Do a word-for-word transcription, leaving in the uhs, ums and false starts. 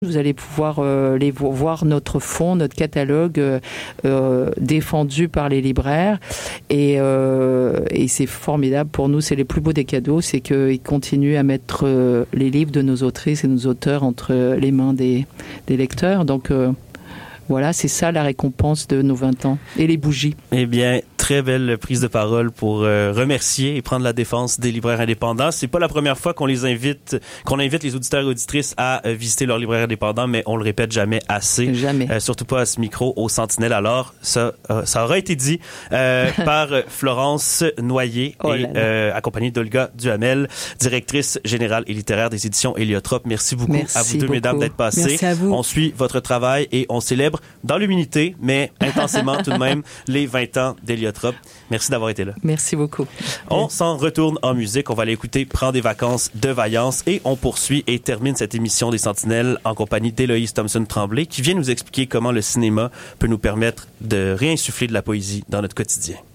Vous allez pouvoir euh, les vo- voir notre fonds, notre catalogue euh, euh, défendu par les libraires et, euh, et c'est formidable pour nous, c'est les plus beaux des cadeaux, c'est qu'ils continuent à mettre euh, les livres de nos autrices et nos auteurs entre les mains des, des lecteurs. Donc euh, voilà, c'est ça la récompense de nos vingt ans. Et les bougies. Eh bien, très belle prise de parole pour euh, remercier et prendre la défense des libraires indépendants. C'est pas la première fois qu'on les invite, qu'on invite les auditeurs et auditrices à euh, visiter leurs libraires indépendants, mais on le répète jamais assez. Jamais. Euh, surtout pas à ce micro au Sentinelle. Alors, ça, euh, ça aura été dit euh, par Florence Noyer Oh et là là. euh, accompagnée d'Olga Duhamel, directrice générale et littéraire des éditions Héliotrope. Merci beaucoup Merci à vous deux, beaucoup. mesdames, d'être passées. Merci à vous. On suit votre travail et on célèbre dans l'humilité, mais intensément tout de même, les vingt ans d'Héliotrope. Merci d'avoir été là. Merci beaucoup. On s'en retourne en musique. On va aller écouter Prends des vacances de vaillance et on poursuit et termine cette émission des Sentinelles en compagnie d'Héloïse Thompson-Tremblay qui vient nous expliquer comment le cinéma peut nous permettre de réinsuffler de la poésie dans notre quotidien.